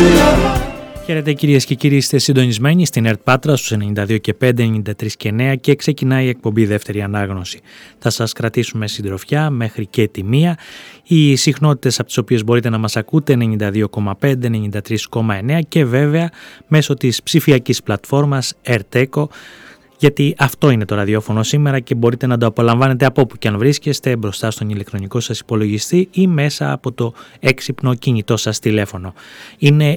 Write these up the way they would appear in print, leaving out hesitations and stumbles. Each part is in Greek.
Χαίρετε κυρίες και κύριοι, είστε συντονισμένοι στην ΕΡΤ Πάτρα στους 92 και 5, 93 και 9 και ξεκινάει η εκπομπή Δεύτερη Ανάγνωση. Θα σας κρατήσουμε συντροφιά μέχρι και τη 1. Οι συχνότητες από τις οποίες μπορείτε να μας ακούτε 92,5, 93,9 και βέβαια μέσω της ψηφιακής πλατφόρμας ERTECO, γιατί αυτό είναι το ραδιόφωνο σήμερα και μπορείτε να το απολαμβάνετε από όπου και αν βρίσκεστε, μπροστά στον ηλεκτρονικό σας υπολογιστή ή μέσα από το έξυπνο κινητό σας τηλέφωνο. Είναι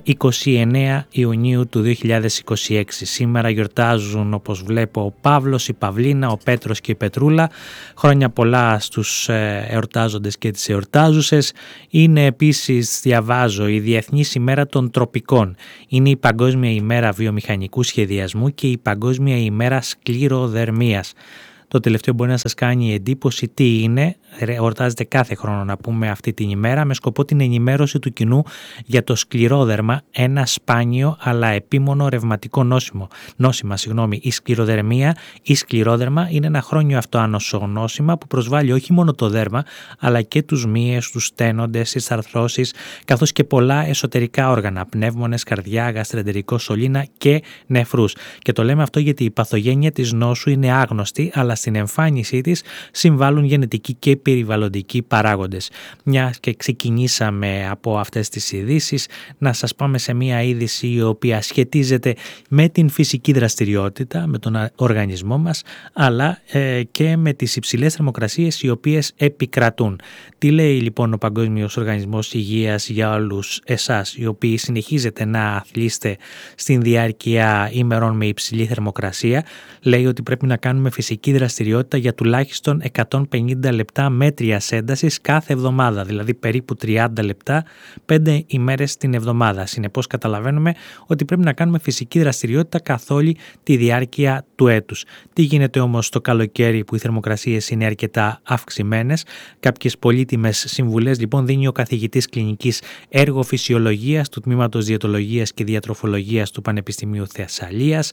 29 Ιουνίου του 2026. Σήμερα γιορτάζουν, όπως βλέπω, ο Παύλος, η Παυλίνα, ο Πέτρος και η Πετρούλα. Χρόνια πολλά στους εορτάζοντες και τις εορτάζουσες. Είναι επίσης, διαβάζω, η Διεθνής ημέρα των τροπικών. Είναι η Παγκόσμια ημέρα βιομηχανικού σχεδιασμού και η Παγκόσμια ημέρα σκληροδερμίας. Το τελευταίο μπορεί να σας κάνει εντύπωση τι είναι. Εορτάζεται κάθε χρόνο, να πούμε, αυτή την ημέρα με σκοπό την ενημέρωση του κοινού για το σκληρόδερμα, ένα σπάνιο αλλά επίμονο ρευματικό νόσημα. Η σκληροδερμία ή σκληρόδερμα είναι ένα χρόνιο αυτοάνωσο νόσημα που προσβάλλει όχι μόνο το δέρμα αλλά και τους μύες, τους στένοντες, τις αρθρώσεις καθώς και πολλά εσωτερικά όργανα, πνεύμονες, καρδιά, γαστρεντερικό, σωλήνα και νεφρούς. Και το λέμε αυτό γιατί η παθογένεια της νόσου είναι άγνωστη, αλλά στην εμφάνισή της συμβάλλουν γενετικοί και περιβαλλοντικοί παράγοντες. Μια και ξεκινήσαμε από αυτές τις ειδήσεις, να σας πάμε σε μια είδηση η οποία σχετίζεται με την φυσική δραστηριότητα, με τον οργανισμό μας, αλλά και με τις υψηλές θερμοκρασίες οι οποίες επικρατούν. Τι λέει λοιπόν ο Παγκόσμιος Οργανισμός Υγείας για όλους εσάς οι οποίοι συνεχίζετε να αθλείστε στην διάρκεια ημερών με υψηλή θερμοκρασία? Λέει ότι πρέπει να κάνουμε φυσική δραστηριότητα για τουλάχιστον 150 λεπτά μέτριας έντασης κάθε εβδομάδα, δηλαδή περίπου 30 λεπτά 5 ημέρες την εβδομάδα. Συνεπώς καταλαβαίνουμε ότι πρέπει να κάνουμε φυσική δραστηριότητα καθ' όλη τη διάρκεια του έτους. Τι γίνεται όμως το καλοκαίρι που οι θερμοκρασίες είναι αρκετά αυξημένες? Κάποιες πολύτιμες συμβουλές λοιπόν δίνει ο καθηγητής κλινικής έργοφυσιολογίας του Τμήματος Διαιτολογίας και Διατροφολογίας του Πανεπιστημίου Θεσσαλίας,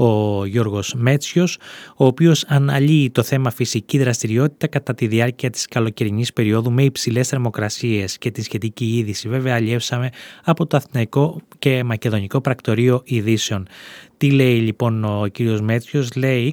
ο Γιώργος Μέτσιος, ο οποίος αναλύει το θέμα φυσική δραστηριότητα κατά τη διάρκεια της καλοκαιρινής περίοδου με υψηλές θερμοκρασίες και τη σχετική είδηση. Βέβαια, αλλιεύσαμε από το Αθηναϊκό και Μακεδονικό Πρακτορείο Ειδήσεων. Τι λέει λοιπόν ο κύριος Μέτσιος? Λέει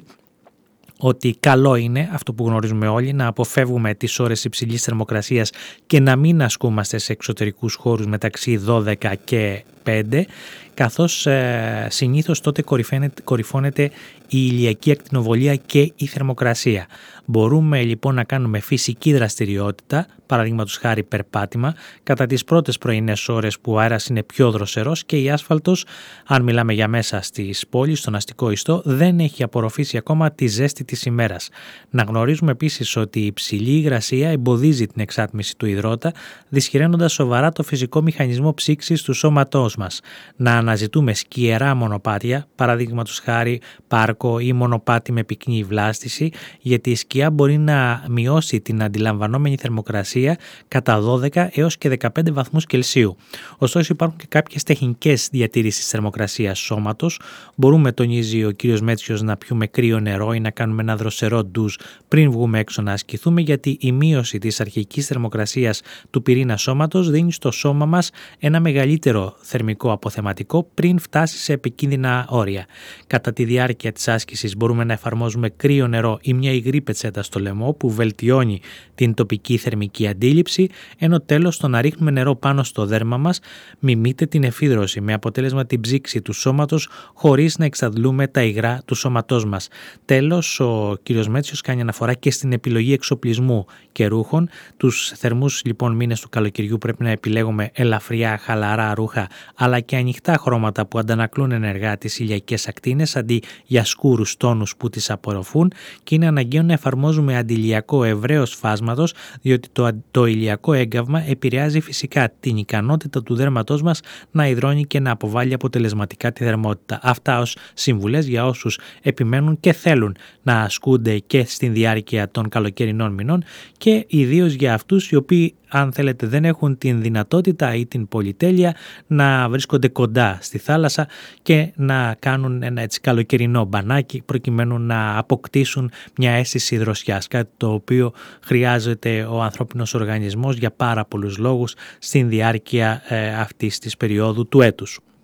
ότι καλό είναι, αυτό που γνωρίζουμε όλοι, να αποφεύγουμε τις ώρες υψηλής θερμοκρασίας και να μην ασκούμαστε σε εξωτερικούς χώρους μεταξύ 12 και 5, καθώς συνήθως τότε κορυφώνεται η ηλιακή ακτινοβολία και η θερμοκρασία. Μπορούμε λοιπόν να κάνουμε φυσική δραστηριότητα, παραδείγματος χάρη περπάτημα, κατά τις πρώτες πρωινές ώρες που ο αέρας είναι πιο δροσερός και η άσφαλτος, αν μιλάμε για μέσα στις πόλεις, στον αστικό ιστό, δεν έχει απορροφήσει ακόμα τη ζέστη της ημέρας. Να γνωρίζουμε επίσης ότι η υψηλή υγρασία εμποδίζει την εξάτμιση του υδρότα, δυσχεραίνοντας σοβαρά το φυσικό μηχανισμό ψήξης του σώματός μας. Να αναζητούμε σκιερά μονοπάτια, παραδείγματος χάρη πάρκο ή μονοπάτι με πυκνή βλάστηση, γιατί η σκιά μπορεί να μειώσει την αντιλαμβανόμενη θερμοκρασία κατά 12 έως και 15 βαθμούς Κελσίου. Ωστόσο υπάρχουν και κάποιες τεχνικές διατήρησης θερμοκρασίας σώματος. Μπορούμε, τονίζει ο κύριος Μέτσιος, να πιούμε κρύο νερό ή να κάνουμε ένα δροσερό ντουζ πριν βγούμε έξω να ασκηθούμε, γιατί η μείωση της αρχικής θερμοκρασίας του πυρήνα σώματος δίνει στο σώμα μας ένα μεγαλύτερο θερμικό αποθεματικό πριν φτάσει σε επικίνδυνα όρια. Κατά τη διάρκεια της άσκησης μπορούμε να εφαρμόζουμε κρύο νερό ή μια υγρή πετσέτα στο λαιμό που βελτιώνει την τοπική θερμική αντίληψη, ενώ τέλος το να ρίχνουμε νερό πάνω στο δέρμα μας μιμείται την εφίδρωση με αποτέλεσμα την ψήξη του σώματος χωρίς να εξαντλούμε τα υγρά του σώματός μας. Τέλος, ο κύριος Μέτσιος κάνει αναφορά και στην επιλογή εξοπλισμού και ρούχων. Τους θερμούς λοιπόν μήνες του καλοκαιριού πρέπει να επιλέγουμε ελαφριά, χαλαρά ρούχα αλλά και ανοιχτά χρώματα που αντανακλούν ενεργά τις ηλιακές ακτίνες αντί για σκούρους τόνους που τις απορροφούν, και είναι αναγκαίο να εφαρμόζουμε αντιλιακό ευρέως φάσματος, διότι το ηλιακό έγκαυμα επηρεάζει φυσικά την ικανότητα του δέρματός μας να υδρώνει και να αποβάλει αποτελεσματικά τη θερμότητα. Αυτά ως συμβουλές για όσους επιμένουν και θέλουν να ασκούνται και στην διάρκεια των καλοκαιρινών μηνών, και ιδίως για αυτούς οι οποίοι, αν θέλετε, δεν έχουν την δυνατότητα ή την πολυτέλεια να να βρίσκονται κοντά στη θάλασσα και να κάνουν ένα έτσι καλοκαιρινό μπανάκι προκειμένου να αποκτήσουν μια αίσθηση δροσιάς, κάτι το οποίο χρειάζεται ο ανθρώπινος οργανισμός για πάρα πολλούς λόγους στην διάρκεια αυτής της περίοδου του έτους.